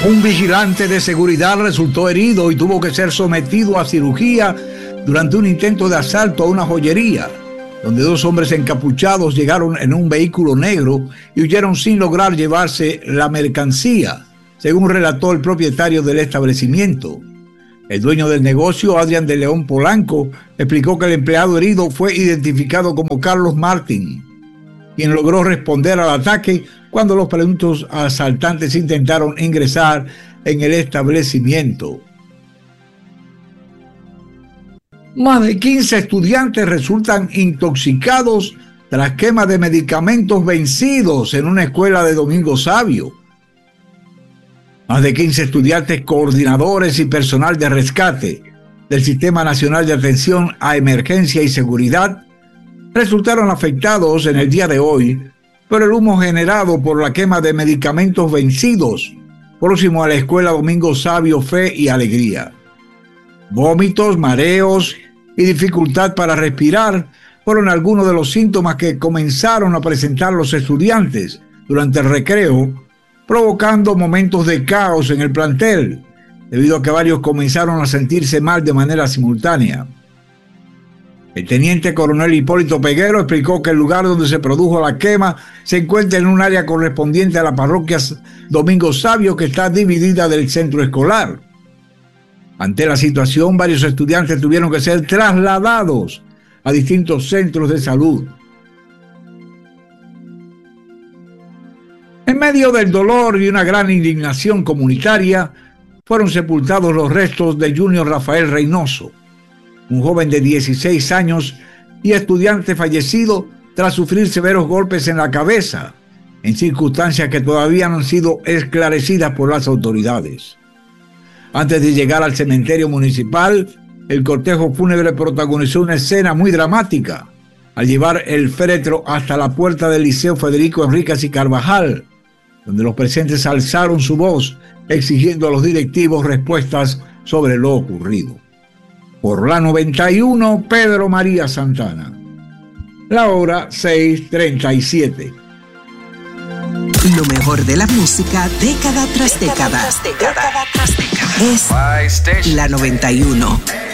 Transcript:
Un vigilante de seguridad resultó herido y tuvo que ser sometido a cirugía durante un intento de asalto a una joyería, donde dos hombres encapuchados llegaron en un vehículo negro y huyeron sin lograr llevarse la mercancía, según relató el propietario del establecimiento. El dueño del negocio, Adrián de León Polanco, explicó que el empleado herido fue identificado como Carlos Martín, quien logró responder al ataque cuando los presuntos asaltantes intentaron ingresar en el establecimiento. Más de 15 estudiantes resultan intoxicados tras quema de medicamentos vencidos en una escuela de Domingo Savio. Más de 15 estudiantes, coordinadores y personal de rescate del Sistema Nacional de Atención a Emergencia y Seguridad resultaron afectados en el día de hoy por el humo generado por la quema de medicamentos vencidos próximo a la escuela Domingo Savio Fe y Alegría. Vómitos, mareos y dificultad para respirar fueron algunos de los síntomas que comenzaron a presentar los estudiantes durante el recreo, provocando momentos de caos en el plantel, debido a que varios comenzaron a sentirse mal de manera simultánea. El teniente coronel Hipólito Peguero explicó que el lugar donde se produjo la quema se encuentra en un área correspondiente a la parroquia Domingo Savio, que está dividida del centro escolar. Ante la situación, varios estudiantes tuvieron que ser trasladados a distintos centros de salud. En medio del dolor y una gran indignación comunitaria, fueron sepultados los restos de Junior Rafael Reynoso, un joven de 16 años y estudiante fallecido tras sufrir severos golpes en la cabeza, en circunstancias que todavía no han sido esclarecidas por las autoridades. Antes de llegar al cementerio municipal, el cortejo fúnebre protagonizó una escena muy dramática al llevar el féretro hasta la puerta del Liceo Federico Enríquez y Carvajal, donde los presentes alzaron su voz exigiendo a los directivos respuestas sobre lo ocurrido. Por la 91, Pedro María Santana. La hora 6:37. Lo mejor de la música década tras década. Es la 91.